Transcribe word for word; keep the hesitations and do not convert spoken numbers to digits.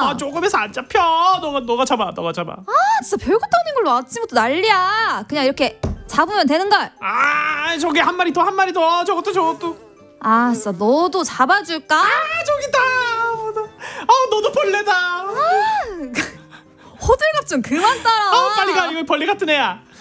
아 조금해서 안 잡혀. 너가 너가 잡아 너가 잡아. 아 진짜 별것도 아닌 걸로 아침부터 난리야. 그냥 이렇게 잡으면 되는 걸. 아 저기 한 마리 더 한 마리 더 저것도 저것도. 아 진짜 너도 잡아줄까? 아 저기다. 아 너도 벌레다. 호들갑 좀 그만 따라. 아 빨리 가 이거 벌레 같은 애야.